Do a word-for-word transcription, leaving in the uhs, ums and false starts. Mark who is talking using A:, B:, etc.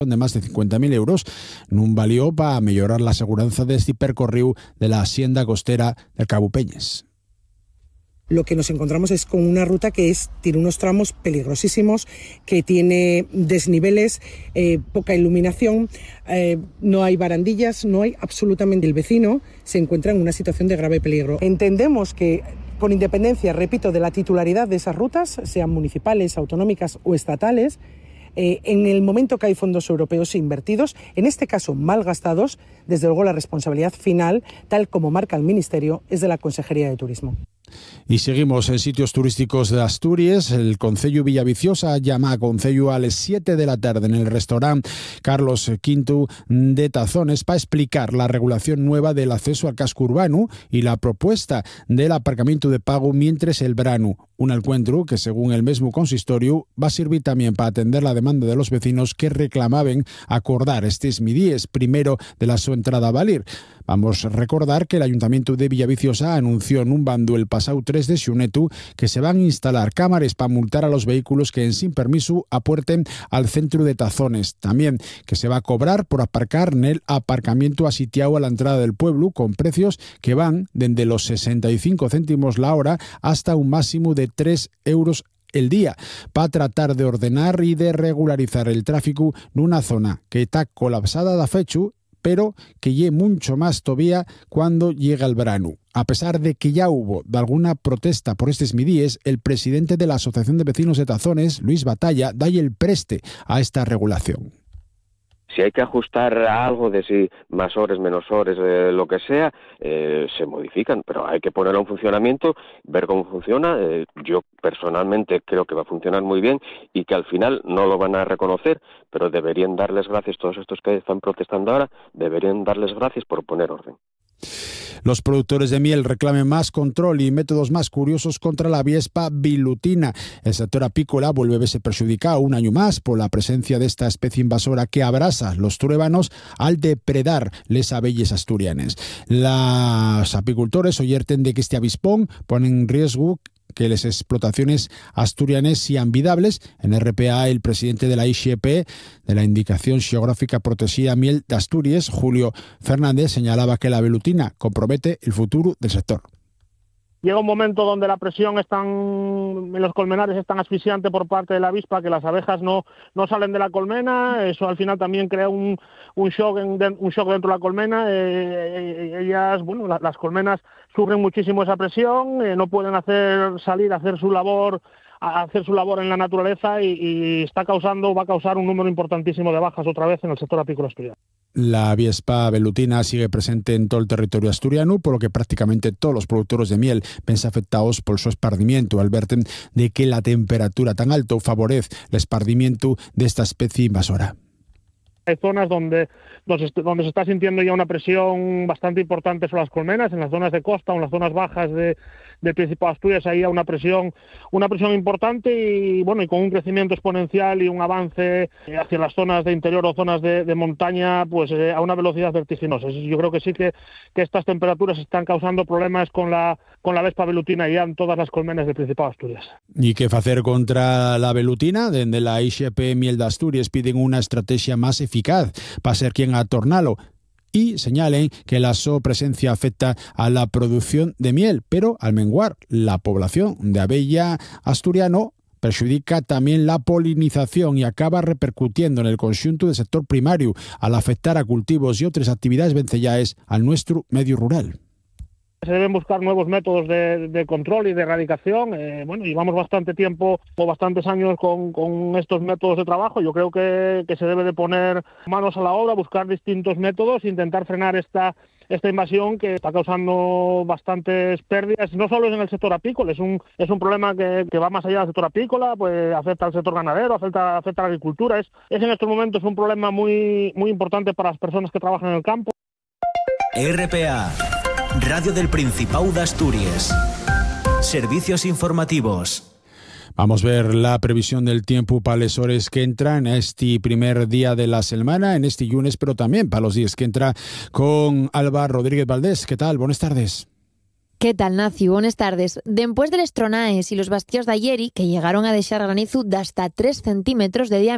A: de más de cincuenta mil euros nun valió para mejorar la seguridad de este percorrido de la hacienda costera del Cabo Peñes.
B: Lo que nos encontramos es con una ruta que es, tiene unos tramos peligrosísimos, que tiene desniveles, eh, poca iluminación, eh, no hay barandillas, no hay absolutamente. El vecino se encuentra en una situación de grave peligro. Entendemos que, con independencia, repito, de la titularidad de esas rutas, sean municipales, autonómicas o estatales, Eh, en el momento que hay fondos europeos invertidos, en este caso mal gastados, desde luego la responsabilidad final, tal como marca el Ministerio, es de la Consejería de Turismo.
A: Y seguimos en sitios turísticos de Asturias. El Concello Villaviciosa llama a Concello a las siete de la tarde en el restaurante Carlos Quinto de Tazones para explicar la regulación nueva del acceso al casco urbano y la propuesta del aparcamiento de pago mientras el verano. Un encuentro que, según el mismo consistorio, va a servir también para atender la demanda de los vecinos que reclamaban acordar estos midíes primero de la su entrada a valer. Vamos a recordar que el Ayuntamiento de Villaviciosa anunció en un bando el pasado tres de xunetu que se van a instalar cámaras para multar a los vehículos que en sin permiso apuerten al centro de Tazones. También que se va a cobrar por aparcar en el aparcamiento asitiado a la entrada del pueblo con precios que van desde los sesenta y cinco céntimos la hora hasta un máximo de tres euros el día, para tratar de ordenar y de regularizar el tráfico en una zona que está colapsada de fechu, pero que lle mucho más todavía cuando llega el verano. A pesar de que ya hubo de alguna protesta por estos midíes, el presidente de la Asociación de Vecinos de Tazones, Luis Batalla, da el preste a esta regulación.
C: Si hay que ajustar algo de si más horas, menos horas, eh, lo que sea, eh, se modifican, pero hay que ponerlo en funcionamiento, ver cómo funciona. Eh, yo personalmente creo que va a funcionar muy bien y que al final no lo van a reconocer, pero deberían darles gracias, todos estos que están protestando ahora, deberían darles gracias por poner orden.
A: Los productores de miel reclamen más control y métodos más curiosos contra la avispa bilutina. El sector apícola vuelve a verse perjudicado un año más por la presencia de esta especie invasora que abrasa los tuébanos al depredar les abelles asturianes. Los apicultores oyerten de que este avispón pone en riesgo que las explotaciones asturianas sean vidables. En R P A, el presidente de la I X P, de la Indicación Xeográfica Protegida Miel de Asturias, Julio Fernández, señalaba que la velutina compromete el futuro del sector.
D: Llega un momento donde la presión están, en los colmenares es tan asfixiante por parte de la avispa que las abejas no, no salen de la colmena. Eso al final también crea un, un, shock, en, un shock dentro de la colmena. Eh, ellas, bueno, la, las colmenas sufren muchísimo esa presión, eh, no pueden hacer salir a hacer su labor a hacer su labor en la naturaleza y, y está causando, va a causar un número importantísimo de bajas otra vez en el sector apícola asturiano.
A: La avispa velutina sigue presente en todo el territorio asturiano, por lo que prácticamente todos los productores de miel ven afectados por su esparcimiento, al ver de que la temperatura tan alta favorece el esparcimiento de esta especie invasora.
D: Hay zonas donde, donde se está sintiendo ya una presión bastante importante sobre las colmenas, en las zonas de costa o en las zonas bajas de, del Principado de Asturias hay una presión, una presión importante y bueno y con un crecimiento exponencial y un avance hacia las zonas de interior o zonas de, de montaña pues eh, a una velocidad vertiginosa. Yo creo que sí que, que estas temperaturas están causando problemas con la con la avispa velutina ya en todas las colmenas del Principado de Asturias.
A: ¿Y qué hacer contra la velutina? Desde la I X P Miel de Asturias piden una estrategia más eficaz para ser quien atornalo y señalen que la su presencia afecta a la producción de miel, pero al menguar la población de abella asturiano perjudica también la polinización y acaba repercutiendo en el conjunto del sector primario al afectar a cultivos y otras actividades vencellaes al nuestro medio rural.
D: Se deben buscar nuevos métodos de, de control y de erradicación. Eh, bueno, llevamos bastante tiempo o bastantes años con, con estos métodos de trabajo. Yo creo que, que se debe de poner manos a la obra, buscar distintos métodos, intentar frenar esta esta invasión que está causando bastantes pérdidas, no solo en el sector apícola, es un es un problema que, que va más allá del sector apícola, pues afecta al sector ganadero, afecta, afecta a la agricultura. Es, es en estos momentos un problema muy, muy importante para las personas que trabajan en el campo.
E: R P A, Radio del Principado de Asturias. Servicios informativos.
A: Vamos a ver la previsión del tiempo para las horas que entran este primer día de la semana, en este lunes, pero también para los días que entra con Alba Rodríguez Valdés. ¿Qué tal? Buenas tardes.
F: ¿Qué tal, Nacio? Buenas tardes. Después de los tronaes y los bastíos de ayer, que llegaron a dejar granizo de hasta tres centímetros de diámetro,